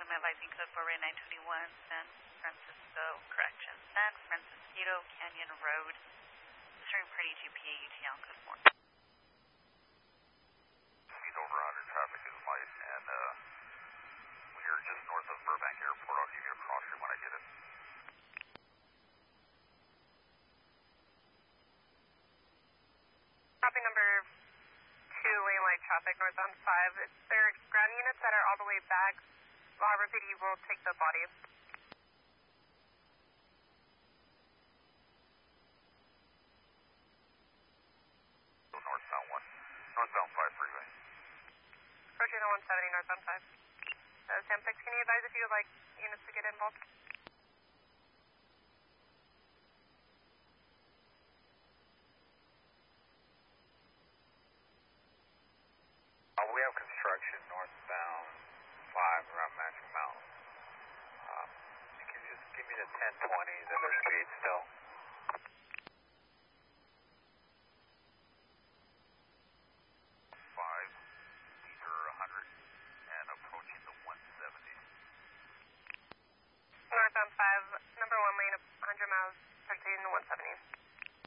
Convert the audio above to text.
MFIC code for Ray 921, San Francisco, correction, San Francisco Canyon Road, Stream Pretty GPA UTL code 4. Speed over 100, traffic is light, and we are just north of Burbank Airport. I'll give you a cross stream when I get it. Copy number 2, lane light traffic northbound 5. There are ground units that are all the way back. Harbor PD will take the body. Go northbound 1. Northbound 5 freeway. Approaching the 170 northbound 5. Sam 6, can you advise if you would like units to get involved? We have construction northbound 5 around Magic Mountain. You can just give me the 1020, then their speed still. 5, leader 100, and approaching the 170. Northbound 5, number 1 lane, 100 miles, taxiing the 170.